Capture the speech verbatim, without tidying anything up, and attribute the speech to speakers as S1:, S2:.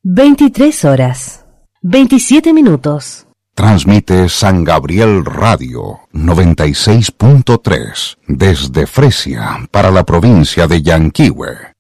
S1: veintitrés horas, veintisiete minutos.
S2: Transmite San Gabriel Radio noventa y seis punto tres desde Fresia para la provincia de Yanquihue.